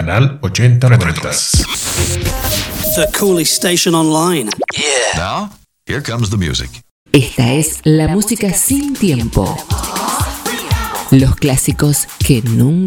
Canal 8090. The coolest station online. Yeah. Now, here comes the music. Esta es la música sin tiempo. Los clásicos que nunca